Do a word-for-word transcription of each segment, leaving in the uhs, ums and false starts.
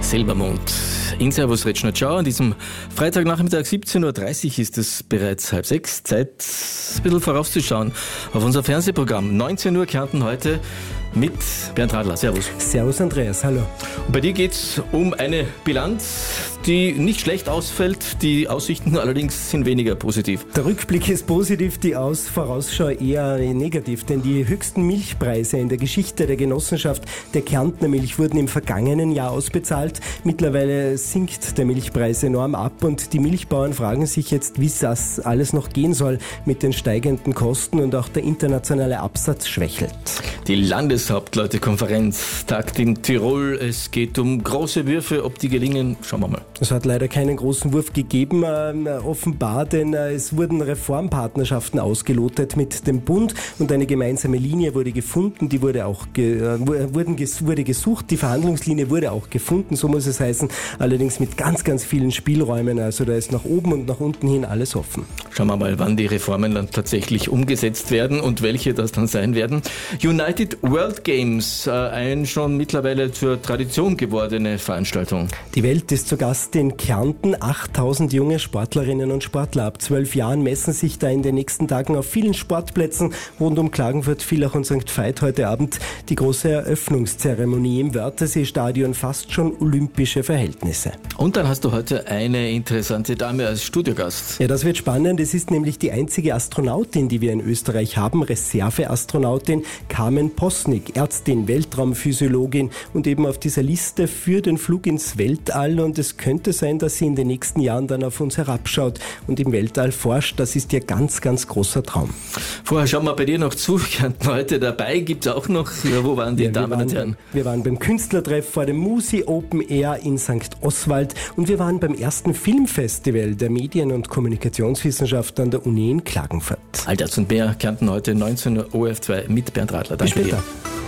Silbermond. In Servus Retschner Ciao. An diesem Freitagnachmittag siebzehn Uhr dreißig ist es bereits halb sechs. Zeit, ein bisschen vorauszuschauen auf unser Fernsehprogramm. neunzehn Uhr Kärnten heute mit Bernd Radler. Servus. Servus Andreas, hallo. Und bei dir geht's um eine Bilanz, die nicht schlecht ausfällt. Die Aussichten allerdings sind weniger positiv. Der Rückblick ist positiv, die Aus- Vorausschau eher negativ, denn die höchsten Milchpreise in der Geschichte der Genossenschaft der Kärntner Milch wurden im vergangenen Jahr ausbezahlt. Mittlerweile sinkt der Milchpreis enorm ab und die Milchbauern fragen sich jetzt, wie das alles noch gehen soll mit den steigenden Kosten, und auch der internationale Absatz schwächelt. Die Landeshauptleutekonferenz tagt in Tirol. Es geht um große Würfe. Ob die gelingen, schauen wir mal. Es hat leider keinen großen Wurf gegeben, äh, offenbar, denn äh, es wurden Reformpartnerschaften ausgelotet mit dem Bund und eine gemeinsame Linie wurde gefunden, die wurde auch ge, äh, wurden ges, wurde gesucht, die Verhandlungslinie wurde auch gefunden, so muss es heißen, allerdings mit ganz, ganz vielen Spielräumen, also da ist nach oben und nach unten hin alles offen. Schauen wir mal, wann die Reformen dann tatsächlich umgesetzt werden und welche das dann sein werden. United World Games, äh, ein schon mittlerweile zur Tradition gewordene Veranstaltung. Die Welt ist zu Gast in Kärnten. achttausend junge Sportlerinnen und Sportler ab zwölf Jahren messen sich da in den nächsten Tagen auf vielen Sportplätzen rund um Klagenfurt, Villach und Sankt Veit heute Abend die große Eröffnungszeremonie im Wörthersee-Stadion, fast schon olympische Verhältnisse. Und dann hast du heute eine interessante Dame als Studiogast. Ja, das wird spannend. Es ist nämlich die einzige Astronautin, die wir in Österreich haben, Reserveastronautin Carmen Posnick, Ärztin, Weltraumphysiologin und eben auf dieser Liste für den Flug ins Weltall, und es könnte sein, dass sie in den nächsten Jahren dann auf uns herabschaut und im Weltall forscht. Das ist ihr ganz, ganz großer Traum. Vorher schauen wir bei dir noch zu. Heute dabei gibt es auch noch, ja, wo waren die ja, Damen waren, und Herren? Wir waren beim Künstlertreff vor dem Musi Open Air in Sankt Oswald und wir waren beim ersten Filmfestival der Medien- und Kommunikationswissenschaft an der Uni in Klagenfurt. Alltags und mehr, Kärnten heute neunzehn Uhr O R F zwei mit Bernd Radler. Danke Bis später.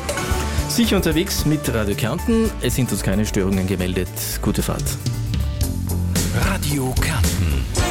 dir. Sicher unterwegs mit Radio Kärnten. Es sind uns keine Störungen gemeldet. Gute Fahrt. Radio Kärnten.